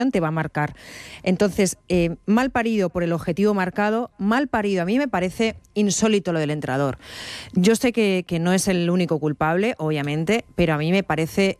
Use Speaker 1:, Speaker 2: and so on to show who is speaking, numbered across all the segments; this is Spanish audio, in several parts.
Speaker 1: te va a marcar. Entonces, mal parido por el objetivo marcado, mal parido. A mí me parece insólito lo del entrenador. Yo sé que no es el único culpable, obviamente, pero a mí me parece,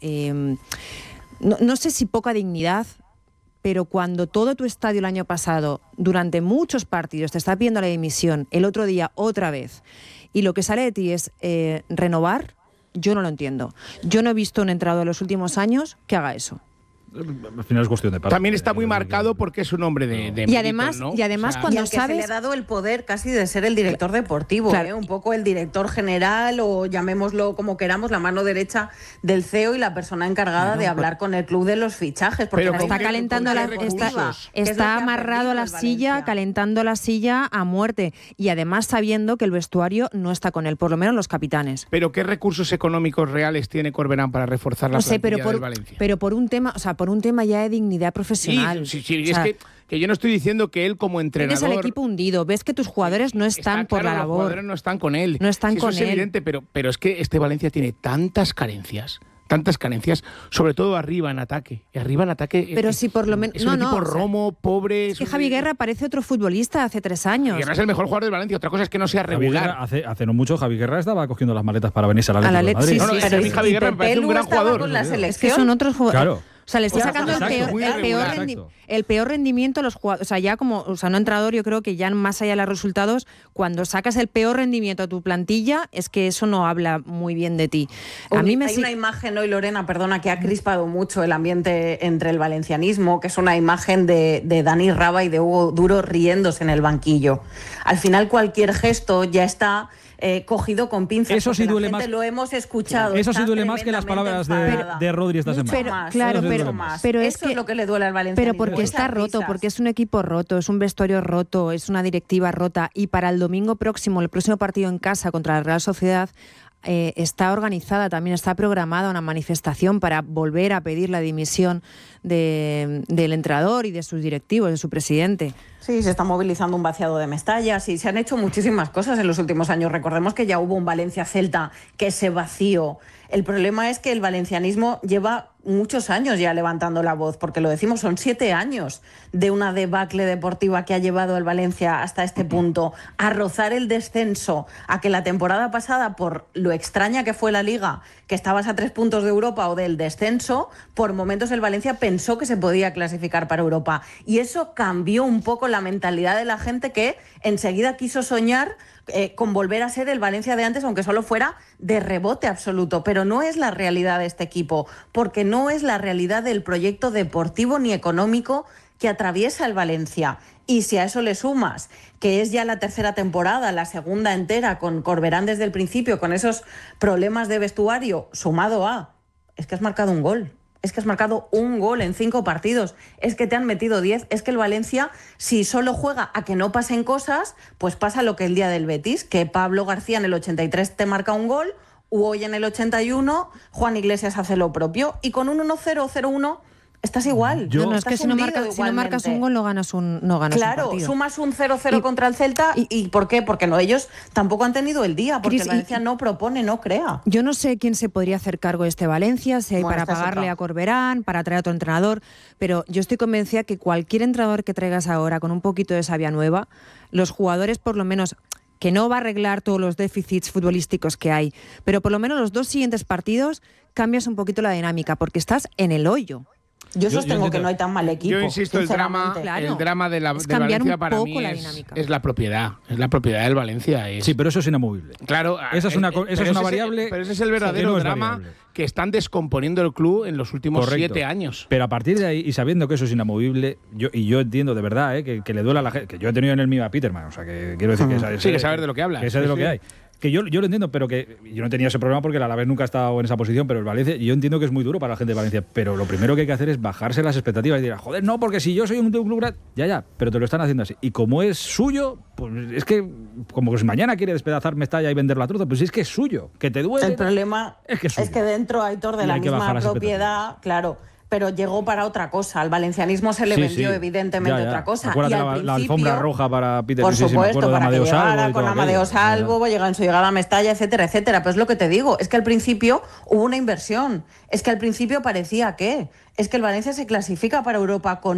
Speaker 1: no sé si poca dignidad, pero cuando todo tu estadio el año pasado, durante muchos partidos, te está pidiendo la dimisión, el otro día otra vez, y lo que sale de ti es renovar, yo no lo entiendo. Yo no he visto un entrenador en los últimos años que haga eso.
Speaker 2: Al final es cuestión de parte.
Speaker 3: También está muy marcado porque es un hombre de
Speaker 1: y además,
Speaker 3: mérito, ¿no?
Speaker 1: y además
Speaker 3: O sea,
Speaker 1: cuando
Speaker 4: y al que
Speaker 1: sabes...
Speaker 4: se le ha dado el poder casi de ser el director deportivo,
Speaker 1: Claro.
Speaker 4: un poco el director general o llamémoslo como queramos, la mano derecha del CEO y la persona encargada de hablar con el club de los fichajes. Porque
Speaker 3: Pero
Speaker 1: está
Speaker 3: ¿con qué-
Speaker 1: calentando
Speaker 3: con
Speaker 1: la,
Speaker 3: qué
Speaker 1: está,
Speaker 3: recursos?
Speaker 4: Que es lo que
Speaker 1: está
Speaker 4: ha
Speaker 1: amarrado a la
Speaker 4: perdido el
Speaker 1: silla,
Speaker 4: Valencia.
Speaker 1: calentando la silla a muerte, y además sabiendo que el vestuario no está con él, por lo menos los capitanes.
Speaker 3: Pero ¿qué recursos económicos reales tiene Corberán para reforzar la
Speaker 1: No sé,
Speaker 3: plantilla del Valencia?
Speaker 1: pero por un tema, o sea, por un tema ya de dignidad profesional.
Speaker 3: Sí,
Speaker 1: O
Speaker 3: es
Speaker 1: sea,
Speaker 3: que yo no estoy diciendo que él como entrenador...
Speaker 1: tienes al equipo hundido, ves que tus jugadores no están
Speaker 3: Está
Speaker 1: por
Speaker 3: claro,
Speaker 1: la
Speaker 3: los
Speaker 1: labor.
Speaker 3: jugadores no están con él.
Speaker 1: No están
Speaker 3: Sí, eso
Speaker 1: con
Speaker 3: es
Speaker 1: él.
Speaker 3: evidente, pero es que este Valencia tiene tantas carencias, sobre todo arriba en ataque. Y arriba en ataque
Speaker 1: Pero si por lo menos...
Speaker 3: es un equipo romo, pobre...
Speaker 1: Es que Javi Guerra parece otro futbolista de hace 3 años.
Speaker 3: Guerra es el mejor jugador del Valencia. Otra cosa es que no sea
Speaker 2: Javi
Speaker 3: regular.
Speaker 2: Guerra, hace no mucho Javi Guerra estaba cogiendo las maletas para venirse a la
Speaker 1: A la
Speaker 2: Atlético de
Speaker 1: Let-
Speaker 2: Madrid.
Speaker 1: sí, sí,
Speaker 3: es que a mí
Speaker 1: pero-
Speaker 3: Javi
Speaker 4: y
Speaker 3: Guerra me parece un
Speaker 4: Pepelu
Speaker 3: gran
Speaker 4: estaba
Speaker 3: jugador.
Speaker 4: con la
Speaker 1: Es que
Speaker 4: selección.
Speaker 1: son otros jugadores.
Speaker 2: Claro.
Speaker 1: O sea, le está
Speaker 4: Exacto,
Speaker 1: sacando
Speaker 4: exacto, muy regular.
Speaker 1: el peor rendimiento a los jugadores. O sea, ya como, o sea, no entrenador, yo creo que ya más allá de los resultados, cuando sacas el peor rendimiento a tu plantilla, es que eso no habla muy bien de ti. A mí me
Speaker 4: Hay una imagen hoy, Lorena, perdona, que ha crispado mucho el ambiente entre el valencianismo, que es una imagen de Dani Raba y de Hugo Duro riéndose en el banquillo. Al final cualquier gesto ya está cogido con pinzas.
Speaker 2: Eso sí
Speaker 4: porque la
Speaker 2: duele
Speaker 4: gente
Speaker 2: más.
Speaker 4: Lo hemos escuchado.
Speaker 2: Eso sí
Speaker 4: está
Speaker 2: duele más que las palabras
Speaker 4: tremendamente enfadada.
Speaker 2: de Rodri esta
Speaker 4: Mucho
Speaker 2: semana.
Speaker 1: Pero,
Speaker 4: más,
Speaker 1: claro,
Speaker 2: Eso sí
Speaker 1: pero,
Speaker 2: duele más.
Speaker 1: pero es
Speaker 4: Eso
Speaker 1: que...
Speaker 4: es lo que le duele al Valencia.
Speaker 1: Pero porque está roto, porque es un equipo roto, es un vestuario roto, es una directiva rota, y para el domingo próximo, el próximo partido en casa contra la Real Sociedad, está organizada, también está programada una manifestación para volver a pedir la dimisión del entrenador y de sus directivos, de su presidente.
Speaker 4: Sí, se está movilizando un vaciado de Mestalla, sí, se han hecho muchísimas cosas en los últimos años. Recordemos que ya hubo un Valencia-Celta que se vació. El problema es que el valencianismo lleva muchos años ya levantando la voz, porque lo decimos, son 7 años de una debacle deportiva que ha llevado al Valencia hasta este punto, a rozar el descenso, a que la temporada pasada, por lo extraña que fue la Liga, que estabas a 3 puntos de Europa o del descenso, por momentos el Valencia pensó que se podía clasificar para Europa. Y eso cambió un poco la mentalidad de la gente, que enseguida quiso soñar con volver a ser el Valencia de antes, aunque solo fuera de rebote absoluto. Pero no es la realidad de este equipo, porque no es la realidad del proyecto deportivo ni económico que atraviesa el Valencia. Y si a eso le sumas que es ya la 3ª temporada, la 2ª entera, con Corberán desde el principio, con esos problemas de vestuario, sumado a... es que has marcado un gol. Es que has marcado un gol en 5 partidos, es que te han metido 10, es que el Valencia, si solo juega a que no pasen cosas, pues pasa lo que el día del Betis, que Pablo García en el 83 te marca un gol, u hoy en el 81 Juan Iglesias hace lo propio, y con un 1-0, 0-1 estás igual.
Speaker 1: No, es
Speaker 4: Estás
Speaker 1: que si no marcas
Speaker 4: igualmente.
Speaker 1: un gol no ganas un
Speaker 4: Claro,
Speaker 1: partido.
Speaker 4: sumas un 0-0 contra el Celta, ¿y por qué? Porque no, ellos tampoco han tenido el día, porque
Speaker 1: Cris,
Speaker 4: el Valencia no propone, no crea.
Speaker 1: Yo no sé quién se podría hacer cargo de este Valencia, si hay
Speaker 4: Bueno,
Speaker 1: para
Speaker 4: esta es
Speaker 1: pagarle
Speaker 4: otra.
Speaker 1: a Corberán, para traer a otro entrenador, pero yo estoy convencida que cualquier entrenador que traigas ahora con un poquito de savia nueva, los jugadores por lo menos, que no va a arreglar todos los déficits futbolísticos que hay, pero por lo menos los 2 siguientes partidos cambias un poquito la dinámica, porque estás en el hoyo.
Speaker 4: Yo sostengo que no hay tan mal equipo.
Speaker 3: Yo insisto, el drama de del Valencia para mí es la propiedad. Es la propiedad del Valencia.
Speaker 2: Sí, pero eso es inamovible.
Speaker 3: Claro,
Speaker 2: esa es una variable.
Speaker 3: Pero ese es el verdadero drama que están descomponiendo el club en los últimos 7 años.
Speaker 2: Pero a partir de ahí, y sabiendo que eso es inamovible, yo entiendo de verdad que le duele a la gente. Que yo he tenido en el mío a Peterman, o sea, que quiero decir que
Speaker 3: saber de lo que habla.
Speaker 2: Que sé de lo que hay. Que yo lo entiendo, pero que yo no tenía ese problema porque el Alavés nunca ha estado en esa posición, pero el Valencia, yo entiendo que es muy duro para la gente de Valencia, pero lo primero que hay que hacer es bajarse las expectativas y decir, joder, no, porque si yo soy un club grande, ya, pero te lo están haciendo así. Y como es suyo, pues es que, como que mañana quiere despedazar Mestalla y vender la truza, pues es que es suyo, que te duele.
Speaker 4: El problema es que dentro, Aitor, de la misma propiedad, claro, pero llegó para otra cosa. Al valencianismo se le vendió evidentemente otra cosa.
Speaker 2: Acuérdate
Speaker 4: y al
Speaker 2: la alfombra roja para Peter,
Speaker 4: por supuesto, para que llegara
Speaker 2: Salvo
Speaker 4: con Amadeo Salvo, llega en su llegada a Mestalla, etcétera, etcétera. Pues lo que te digo, es que al principio hubo una inversión. Es que al principio parecía que es que el Valencia se clasifica para Europa con